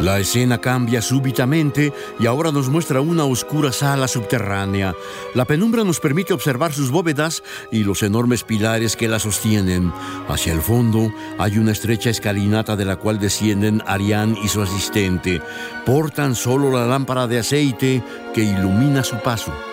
La escena cambia súbitamente y ahora nos muestra una oscura sala subterránea. La penumbra nos permite observar sus bóvedas y los enormes pilares que la sostienen. Hacia el fondo hay una estrecha escalinata de la cual descienden Ariane y su asistente. Portan solo la lámpara de aceite que ilumina su paso.